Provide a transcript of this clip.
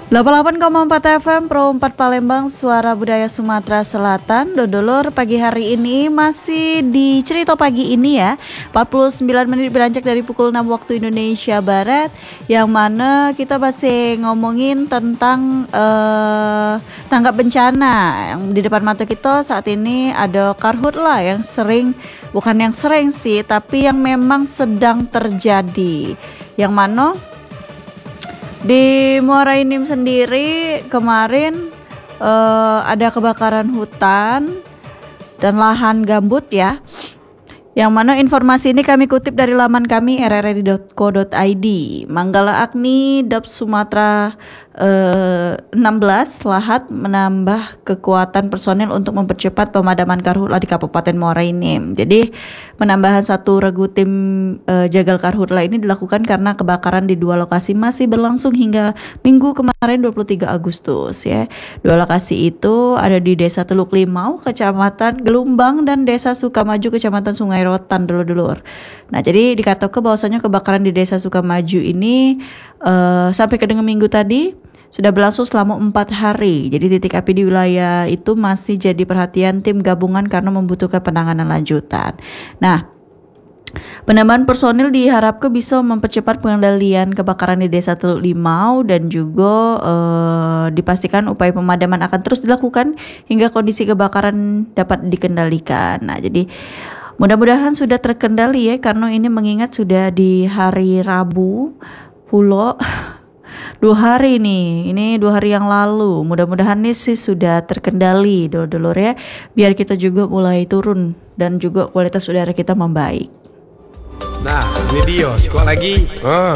88,4 FM Pro 4 Palembang, Suara Budaya Sumatera Selatan. Dodolur, pagi hari ini masih di Cerita Pagi ini ya, 49 menit beranjak dari pukul 6 waktu Indonesia Barat, yang mana kita masih ngomongin tentang tanggap bencana. Yang di depan mata kita saat ini ada karhutla yang sering, bukan yang sering sih, tapi yang memang sedang terjadi, yang mana di Muara Enim sendiri kemarin ada kebakaran hutan dan lahan gambut ya. Yang mana informasi ini kami kutip dari laman kami rri.co.id. Manggala Agni Dap Sumatera 16 Lahat menambah kekuatan personil untuk mempercepat pemadaman karhutla di Kabupaten Muara Enim. Jadi penambahan satu regu tim jagal karhutla ini dilakukan karena kebakaran di dua lokasi masih berlangsung hingga Minggu kemarin 23 Agustus ya. Dua lokasi itu ada di Desa Teluk Limau, Kecamatan Gelumbang, dan Desa Sukamaju, Kecamatan Sungai Rotan, dulur-dulur. Nah, jadi dikatakan bahwasanya kebakaran di Desa Sukamaju ini sampai ke dengan Minggu tadi sudah berlangsung selama 4 hari. Jadi titik api di wilayah itu masih jadi perhatian tim gabungan karena membutuhkan penanganan lanjutan. Nah, penambahan personil diharapkan bisa mempercepat pengendalian kebakaran di Desa Teluk Limau, dan juga dipastikan upaya pemadaman akan terus dilakukan hingga kondisi kebakaran dapat dikendalikan. Nah, jadi mudah-mudahan sudah terkendali ya, karena ini mengingat sudah di hari Rabu pulo 2 hari nih, ini 2 hari yang lalu. Mudah-mudahan nih sih sudah terkendali dulur-dulur ya, biar kita juga mulai turun dan juga kualitas udara kita membaik. Nah, ini dia, sekolah lagi.